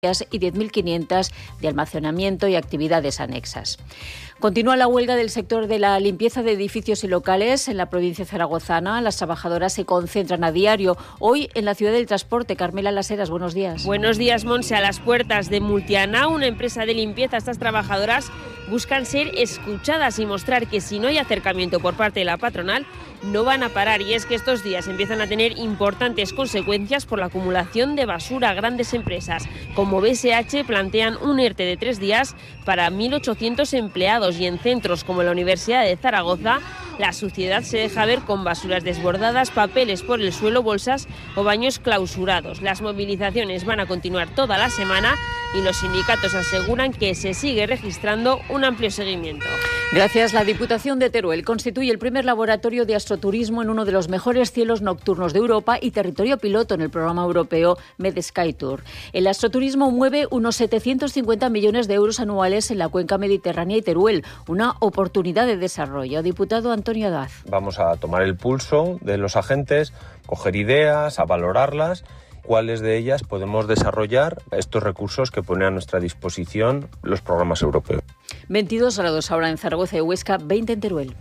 y 10.500 de almacenamiento y actividades anexas. Continúa la huelga del sector de la limpieza de edificios y locales en la provincia zaragozana. Las trabajadoras se concentran a diario. Hoy en la ciudad del transporte. Carmela Las Heras, buenos días. Buenos días, Monse. A las puertas de Multiana, una empresa de limpieza, estas trabajadoras buscan ser escuchadas y mostrar que si no hay acercamiento por parte de la patronal, no van a parar. Y es que estos días empiezan a tener importantes consecuencias por la acumulación de basura a grandes empresas. Como BSH plantean un ERTE de 3 días para 1.800 empleados, y en centros como la Universidad de Zaragoza la suciedad se deja ver con basuras desbordadas, papeles por el suelo, bolsas o baños clausurados. Las movilizaciones van a continuar toda la semana y los sindicatos aseguran que se sigue registrando un amplio seguimiento. Gracias. La Diputación de Teruel constituye el primer laboratorio de astroturismo en uno de los mejores cielos nocturnos de Europa y territorio piloto en el programa europeo MedSky Tour. El astroturismo mueve unos 750 millones de euros anuales en la cuenca mediterránea y Teruel, una oportunidad de desarrollo. Diputado Antonio Adaz. Vamos a tomar el pulso de los agentes, coger ideas, a valorarlas, cuáles de ellas podemos desarrollar estos recursos que ponen a nuestra disposición los programas europeos. 22 grados ahora en Zaragoza y Huesca, 20 en Teruel.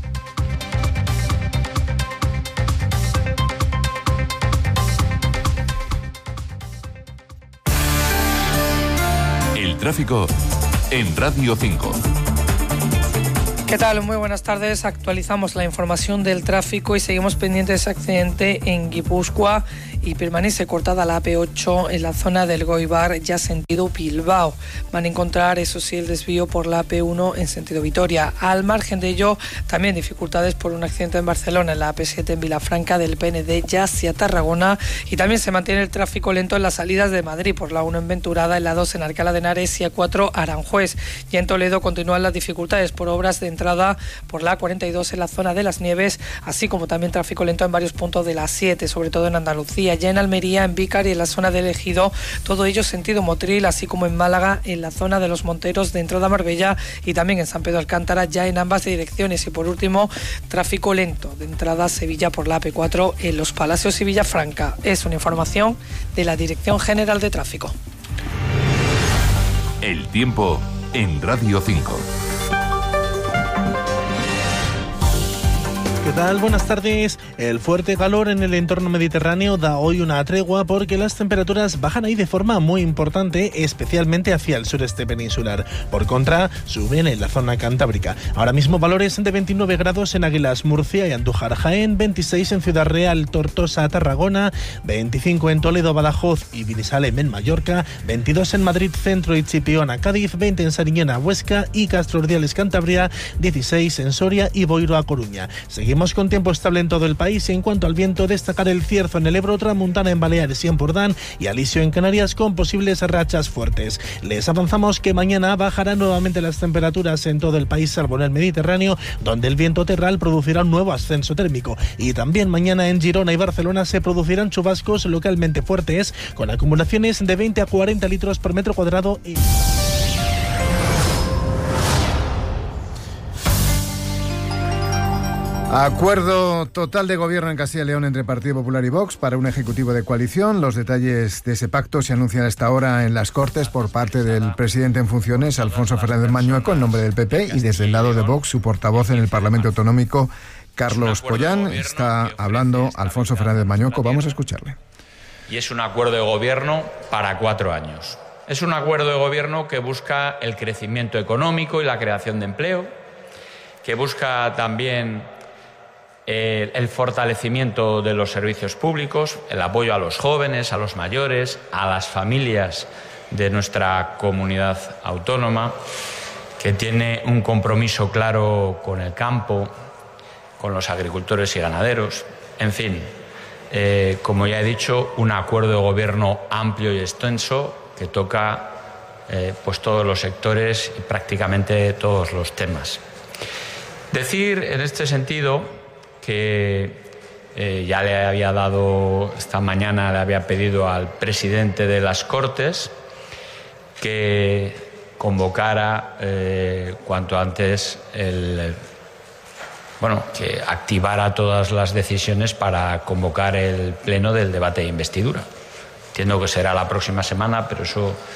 El tráfico en Radio 5. ¿Qué tal? Muy buenas tardes. Actualizamos la información del tráfico y seguimos pendientes de ese accidente en Guipúzcoa y permanece cortada la AP8 en la zona del Goibar, ya sentido Bilbao. Van a encontrar, eso sí, el desvío por la AP1 en sentido Vitoria. Al margen de ello, también dificultades por un accidente en Barcelona, en la AP7 en Vilafranca del PND ya hacia Tarragona, y también se mantiene el tráfico lento en las salidas de Madrid, por la 1 en Venturada, en la 2 en Alcalá de Henares y A4 Aranjuez. Y en Toledo continúan las dificultades por obras de entrada por la 42 en la zona de Las Nieves, así como también tráfico lento en varios puntos de la 7, sobre todo en Andalucía, ya en Almería, en Vícar y en la zona de Ejido, todo ello sentido Motril, así como en Málaga, en la zona de Los Monteros de entrada a Marbella, y también en San Pedro Alcántara, ya en ambas direcciones. Y por último, tráfico lento de entrada a Sevilla por la AP4 en Los Palacios y Villafranca. Es una información de la Dirección General de Tráfico. El tiempo en Radio 5. ¿Qué tal? Buenas tardes. El fuerte calor en el entorno mediterráneo da hoy una tregua porque las temperaturas bajan ahí de forma muy importante, especialmente hacia el sureste peninsular. Por contra, suben en la zona cantábrica. Ahora mismo valores de 29 grados en Águilas, Murcia y Andújar, Jaén, 26 en Ciudad Real, Tortosa, Tarragona, 25 en Toledo, Badajoz y Binissalem en Mallorca, 22 en Madrid Centro y Chipiona, Cádiz, 20 en Sariñena, Huesca y Castro Urdiales, Cantabria, 16 en Soria y Boiro, a Coruña. Seguimos con tiempo estable en todo el país y en cuanto al viento, destacar el cierzo en el Ebro, tramontana en Baleares y Empordán y alisio en Canarias con posibles rachas fuertes. Les avanzamos que mañana bajarán nuevamente las temperaturas en todo el país, salvo en el Mediterráneo, donde el viento terral producirá un nuevo ascenso térmico. Y también mañana en Girona y Barcelona se producirán chubascos localmente fuertes, con acumulaciones de 20 a 40 litros por metro cuadrado. Acuerdo total de gobierno en Castilla y León entre Partido Popular y Vox para un ejecutivo de coalición. Los detalles de ese pacto se anuncian a esta hora en las Cortes por parte del presidente en funciones, Alfonso Fernández Mañueco, en nombre del PP, y desde el lado de Vox, su portavoz en el Parlamento Autonómico, Carlos Pollán. Está hablando Alfonso Fernández Mañueco. Vamos a escucharle. Y es un acuerdo de gobierno para 4 años. Es un acuerdo de gobierno que busca el crecimiento económico y la creación de empleo, que busca también el fortalecimiento de los servicios públicos, el apoyo a los jóvenes, a los mayores, a las familias de nuestra comunidad autónoma, que tiene un compromiso claro con el campo, con los agricultores y ganaderos. En fin, como ya he dicho, un acuerdo de gobierno amplio y extenso que toca pues todos los sectores y prácticamente todos los temas. Decir en este sentido que ya le había dado, esta mañana le había pedido al presidente de las Cortes que convocara cuanto antes que activara todas las decisiones para convocar el pleno del debate de investidura. Entiendo que será la próxima semana, pero eso